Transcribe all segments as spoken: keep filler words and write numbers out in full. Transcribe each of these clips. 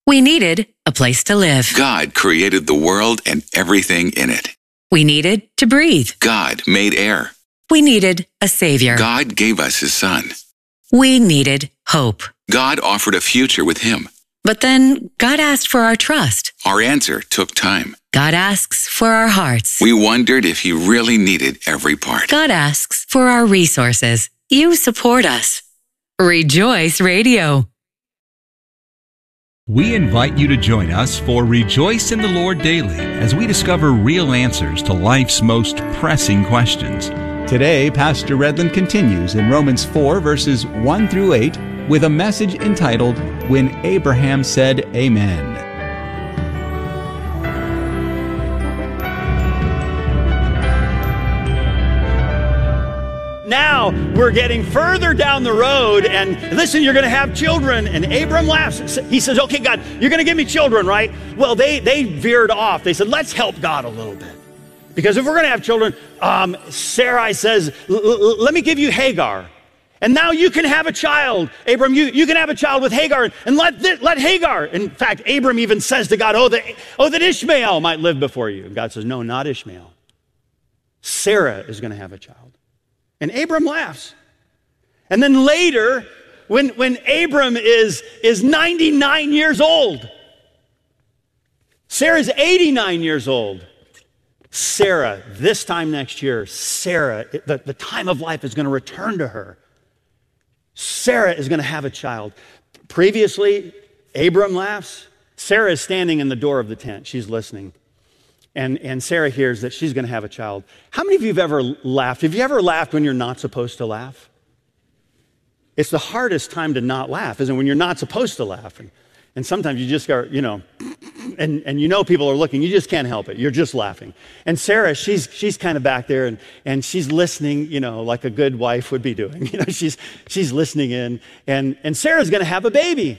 We needed a place to live. God created the world and everything in it. We needed to breathe. God made air. We needed a savior. God gave us his son. We needed hope. God offered a future with him. But then God asked for our trust. Our answer took time. God asks for our hearts. We wondered if he really needed every part. God asks for our resources. You support us. Rejoice Radio. We invite you to join us for Rejoice in the Lord Daily as we discover real answers to life's most pressing questions. Today, Pastor Redland continues in Romans four, verses one through eight, with a message entitled, When Abraham Said Amen. Now we're getting further down the road, and listen, you're going to have children. And Abram laughs. He says, okay, God, you're going to give me children, right? Well, they, they veered off. They said, let's help God a little bit. Because if we're going to have children, um, Sarai says, let me give you Hagar. And now you can have a child. Abram, you, you can have a child with Hagar. And let, let Hagar. In fact, Abram even says to God, oh, that, oh, that Ishmael might live before you. And God says, no, not Ishmael. Sarah is going to have a child. And Abram laughs. And then later, when, when Abram is, is ninety-nine years old, Sarah's eighty-nine years old. Sarah, this time next year, Sarah, the, the time of life is going to return to her. Sarah is going to have a child. Previously, Abram laughs. Sarah is standing in the door of the tent. She's listening. And, and Sarah hears that she's going to have a child. How many of you have ever laughed? Have you ever laughed when you're not supposed to laugh? It's the hardest time to not laugh, isn't it? When you're not supposed to laugh. And, and sometimes you just go, you know, and, and you know people are looking. You just can't help it. You're just laughing. And Sarah, she's, she's kind of back there, and, and she's listening, you know, like a good wife would be doing. You know, she's, she's listening in. And, and Sarah's going to have a baby.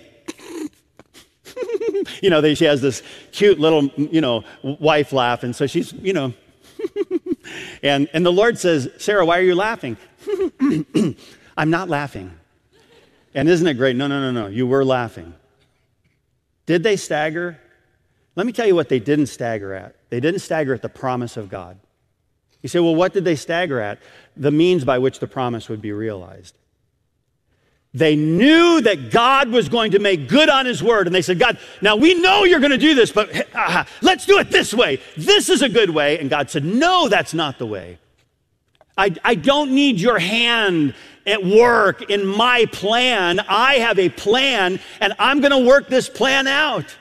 You know, they, she has this cute little, you know, wife laugh. And so she's, you know, and, and the Lord says, Sarah, why are you laughing? I'm not laughing. And isn't it great? No, no, no, no. You were laughing. Did they stagger? Let me tell you what they didn't stagger at. They didn't stagger at the promise of God. You say, well, what did they stagger at? The means by which the promise would be realized. They knew that God was going to make good on his word. And they said, God, now we know you're going to do this, but uh, let's do it this way. This is a good way. And God said, no, that's not the way. I, I don't need your hand at work in my plan. I have a plan, and I'm going to work this plan out.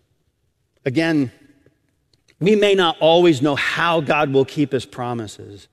Again, we may not always know how God will keep his promises,